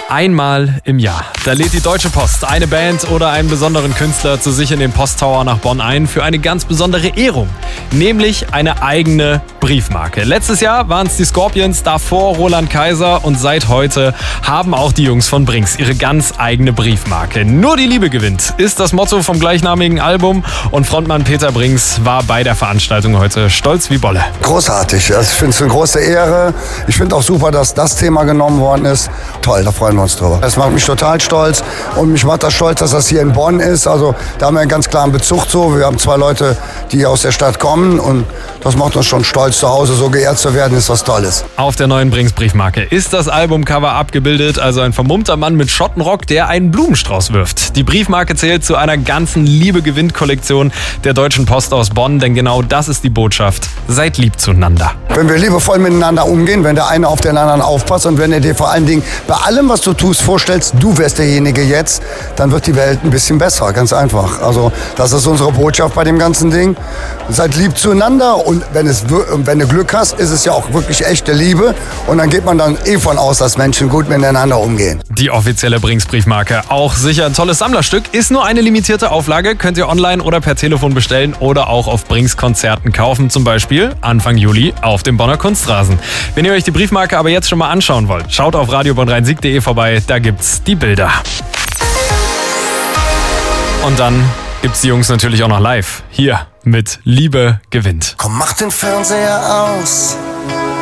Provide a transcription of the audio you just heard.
Einmal im Jahr. Da lädt die Deutsche Post eine Band oder einen besonderen Künstler zu sich in den Posttower nach Bonn ein für eine ganz besondere Ehrung. Nämlich eine eigene Briefmarke. Letztes Jahr waren es die Scorpions, davor Roland Kaiser und seit heute haben auch die Jungs von Brings ihre ganz eigene Briefmarke. Nur die Liebe gewinnt, ist das Motto vom gleichnamigen Album und Frontmann Peter Brings war bei der Veranstaltung heute stolz wie Bolle. Großartig, also ich finde es eine große Ehre. Ich finde auch super, dass das Thema genommen worden ist. Toll, da freuen wir uns drüber. Das macht mich total stolz und mich macht das stolz, dass das hier in Bonn ist. Also da haben wir einen ganz klaren Bezug zu. Wir haben 2 Leute, die aus der Stadt kommen und das macht uns schon stolz, zu Hause so geehrt zu werden, ist was Tolles. Auf der neuen Brings Briefmarke ist das Albumcover abgebildet, also ein vermummter Mann mit Schottenrock, der einen Blumenstrauß wirft. Die Briefmarke zählt zu einer ganzen Liebe-Gewinnt-Kollektion der Deutschen Post aus Bonn, denn genau das ist die Botschaft. Seid lieb zueinander. Wenn wir liebevoll miteinander umgehen, wenn der eine auf den anderen aufpasst und wenn er dir vor allen Dingen bei allem, was du tust, vorstellst, du wärst derjenige jetzt, dann wird die Welt ein bisschen besser, ganz einfach. Also das ist unsere Botschaft bei dem ganzen Ding. Seid lieb zueinander und wenn du Glück hast, ist es ja auch wirklich echte Liebe und dann geht man dann von aus, dass Menschen gut miteinander umgehen. Die offizielle Brings Briefmarke, auch sicher ein tolles Sammlerstück, ist nur eine limitierte Auflage, könnt ihr online oder per Telefon bestellen oder auch auf Brings Konzerten kaufen, zum Beispiel Anfang Juli auf dem Bonner Kunstrasen. Wenn ihr euch die Briefmarke aber jetzt schon mal anschauen wollt, schaut auf radiobonn-rhein-sieg.de vorbei, da gibt's die Bilder. Und dann gibt's die Jungs natürlich auch noch live, hier mit Liebe gewinnt. Komm, mach den Fernseher aus.